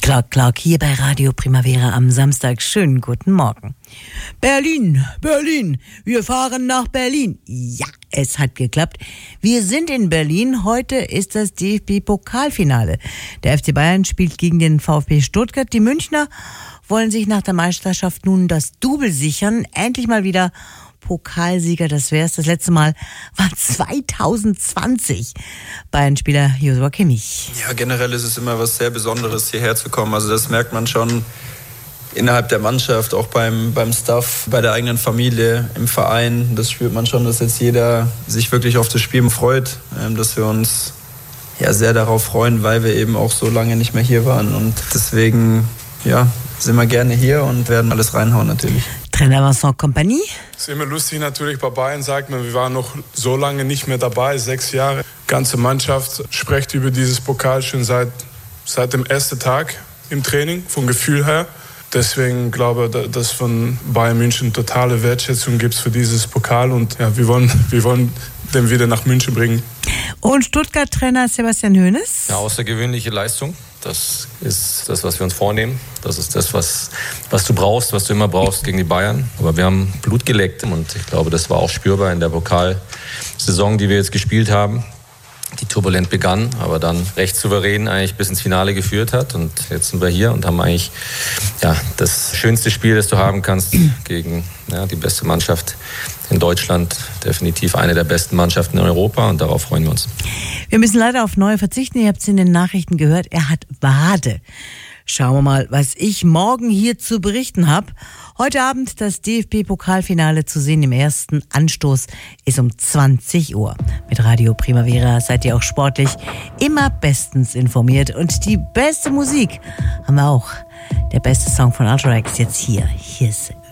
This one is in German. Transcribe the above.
Clark, hier bei Radio Primavera am Samstag. Schönen guten Morgen. Berlin, wir fahren nach Berlin. Ja, es hat geklappt. Wir sind in Berlin. Heute ist das DFB-Pokalfinale. Der FC Bayern spielt gegen den VfB Stuttgart. Die Münchner wollen sich nach der Meisterschaft nun das Double sichern. Endlich mal wieder Pokalsieger, das wär's. Das letzte Mal war 2020. Bayern-Spieler Joshua Kimmich. Ja, generell ist es immer was sehr Besonderes, hierher zu kommen. Also das merkt man schon innerhalb der Mannschaft, auch beim Staff, bei der eigenen Familie, im Verein. Das spürt man schon, dass jetzt jeder sich wirklich auf das Spiel freut, dass wir uns ja sehr darauf freuen, weil wir eben auch so lange nicht mehr hier waren. Und deswegen sind wir gerne hier und werden alles reinhauen natürlich. Trainer Vincent Kompany. Es ist immer lustig natürlich, bei Bayern sagt man, wir waren noch so lange nicht mehr dabei, 6 Jahre. Die ganze Mannschaft spricht über dieses Pokal schon seit dem ersten Tag im Training, vom Gefühl her. Deswegen glaube ich, dass von Bayern München totale Wertschätzung gibt für dieses Pokal und wir wollen den wieder nach München bringen. Und Stuttgart-Trainer Sebastian Hoeneß. Ja, außergewöhnliche Leistung. Das ist das, was wir uns vornehmen. Das ist das, was du brauchst, was du immer brauchst gegen die Bayern. Aber wir haben Blut geleckt und ich glaube, das war auch spürbar in der Pokalsaison, die wir jetzt gespielt haben, die turbulent begann, aber dann recht souverän eigentlich bis ins Finale geführt hat. Und jetzt sind wir hier und haben eigentlich das schönste Spiel, das du haben kannst gegen die beste Mannschaft in Deutschland, definitiv eine der besten Mannschaften in Europa und darauf freuen wir uns. Wir müssen leider auf Neue verzichten. Ihr habt es in den Nachrichten gehört, er hat Wade. Schauen wir mal, was ich morgen hier zu berichten habe. Heute Abend das DFB-Pokalfinale zu sehen. Im ersten Anstoß ist um 20 Uhr. Mit Radio Primavera seid ihr auch sportlich immer bestens informiert. Und die beste Musik haben wir auch. Der beste Song von Ultra X jetzt hier. Hier ist